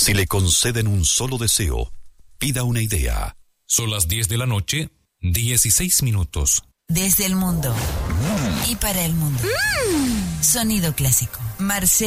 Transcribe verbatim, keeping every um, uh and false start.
Si le conceden un solo deseo, pida una idea. Son las diez de la noche, dieciséis minutos. Desde el mundo mm. y para el mundo. Mm. Sonido clásico. Marcelo